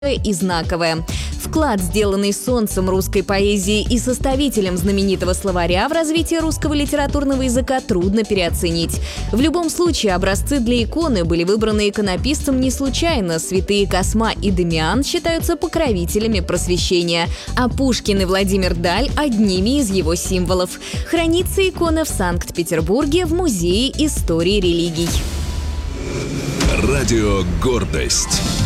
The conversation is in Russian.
и знаковое. Вклад, сделанный солнцем русской поэзии и составителем знаменитого словаря в развитии русского литературного языка, трудно переоценить. В любом случае, образцы для иконы были выбраны иконописцем не случайно. Святые Косма и Дамиан считаются покровителями просвещения, а Пушкин и Владимир Даль – одними из его символов. Хранится икона в Санкт-Петербурге в Музее истории религий. Радио «Гордость».